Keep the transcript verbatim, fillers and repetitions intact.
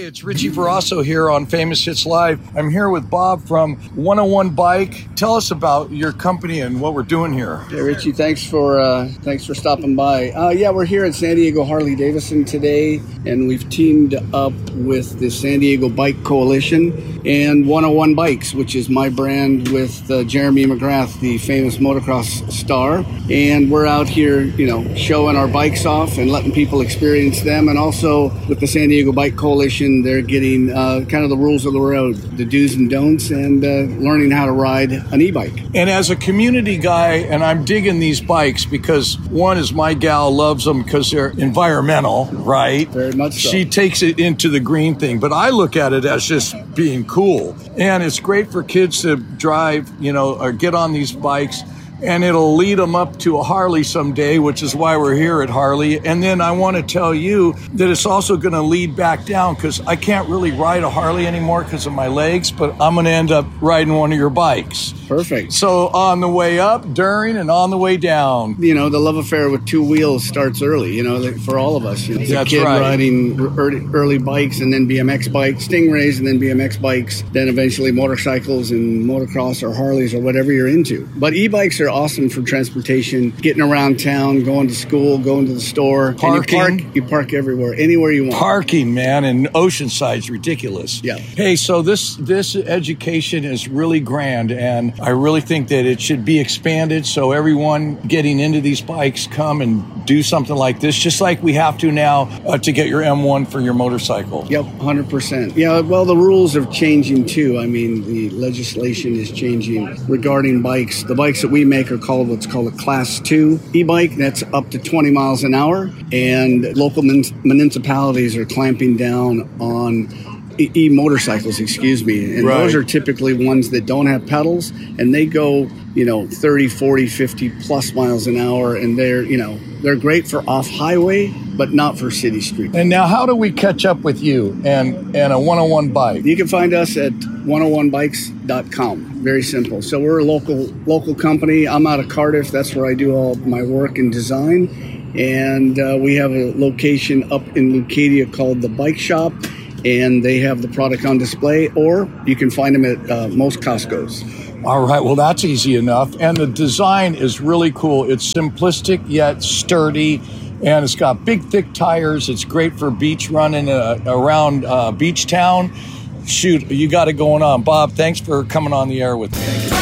it's Richie Verasso here on Famous Hits Live. I'm here with Bob from one oh one Bike. Tell us about your company and what we're doing here. Hey, Richie, thanks for uh, thanks for stopping by. Uh, yeah, we're here at San Diego Harley-Davidson today, and we've teamed up with the San Diego Bike Coalition and one oh one Bikes, which is my brand with uh, Jeremy McGrath, the famous motocross star. And we're out here, you know, showing our bikes off and letting people experience them. And also with the San Diego Bike Coalition, they're getting uh, kind of the rules of the road, the do's and don'ts, and uh, learning how to ride an e-bike. And as a community guy, and I'm digging these bikes because one is my gal loves them because they're environmental, right? Very much so. She takes it into the green thing, but I look at it as just being cool. And it's great for kids to drive, you know, or get on these bikes. And it'll lead them up to a Harley someday, which is why we're here at Harley. And then I want to tell you that it's also going to lead back down because I can't really ride a Harley anymore because of my legs, but I'm going to end up riding one of your bikes. Perfect. So on the way up, during, and on the way down. You know, the love affair with two wheels starts early, you know, for all of us. You know, as a That's kid right. riding early, early bikes and then B M X bikes, Stingrays and then B M X bikes, then eventually motorcycles and motocross or Harleys or whatever you're into. But e-bikes are awesome for transportation, getting around town, going to school, going to the store. Parking. And you park, you park everywhere, anywhere you want. Parking, man, in Oceanside's ridiculous. Yeah. Hey, so this this education is really grand, and I really think that it should be expanded so everyone getting into these bikes come and do something like this, just like we have to now uh, to get your M one for your motorcycle. Yep, one hundred percent. Yeah, well, the rules are changing too. I mean, the legislation is changing regarding bikes. The bikes that we make are called what's called a class two e-bike. That's up to twenty miles an hour. And local mun- municipalities are clamping down on e- e-motorcycles, excuse me. And Right. those are typically ones that don't have pedals, and they go, you know, thirty, forty, fifty plus miles an hour. And they're, you know, they're great for off-highway, but not for city street. And now how do we catch up with you and, and a one oh one bike? You can find us at one oh one bikes dot com. Very simple. So we're a local local company. I'm out of Cardiff. That's where I do all my work and design. And uh, we have a location up in Leucadia called The Bike Shop. And they have the product on display. Or you can find them at uh, most Costco's. All right, well, that's easy enough. And the design is really cool. It's simplistic yet sturdy. And it's got big, thick tires. It's great for beach running uh, around uh, Beach Town. Shoot, you got it going on. Bob, thanks for coming on the air with me.